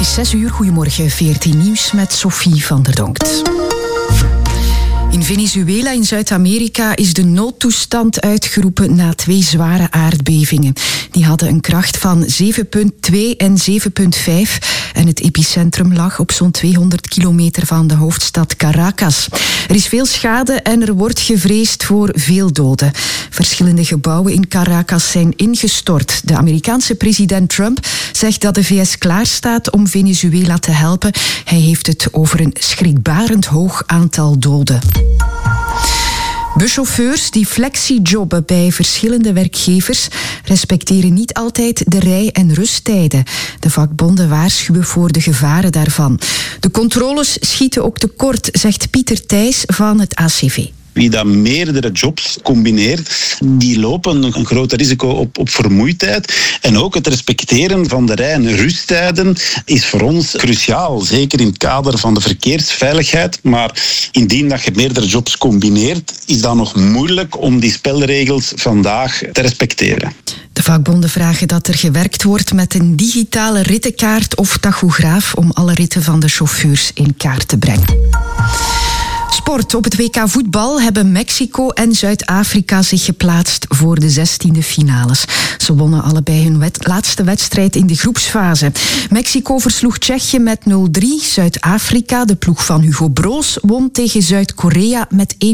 is 6:00. Goedemorgen, 14 Nieuws met Sophie van der Donkt. In Venezuela in Zuid-Amerika is de noodtoestand uitgeroepen na 2 zware aardbevingen. Die hadden een kracht van 7,2 en 7,5 en het epicentrum lag op zo'n 200 kilometer van de hoofdstad Caracas. Er is veel schade en er wordt gevreesd voor veel doden. Verschillende gebouwen in Caracas zijn ingestort. De Amerikaanse president Trump zegt dat de VS klaarstaat om Venezuela te helpen. Hij heeft het over een schrikbarend hoog aantal doden. Buschauffeurs die flexijobben bij verschillende werkgevers respecteren niet altijd de rij- en rusttijden. De vakbonden waarschuwen voor de gevaren daarvan. De controles schieten ook tekort, zegt Pieter Thijs van het ACV. Wie dat meerdere jobs combineert, die lopen een groot risico op vermoeidheid. En ook het respecteren van de rij- en rusttijden is voor ons cruciaal. Zeker in het kader van de verkeersveiligheid. Maar indien dat je meerdere jobs combineert, is dat nog moeilijk om die spelregels vandaag te respecteren. De vakbonden vragen dat er gewerkt wordt met een digitale rittenkaart of tachograaf om alle ritten van de chauffeurs in kaart te brengen. Sport. Op het WK voetbal hebben Mexico en Zuid-Afrika zich geplaatst voor de 16e finales. Ze wonnen allebei hun laatste wedstrijd in de groepsfase. Mexico versloeg Tsjechië met 0-3. Zuid-Afrika, de ploeg van Hugo Broos, won tegen Zuid-Korea met 1-0.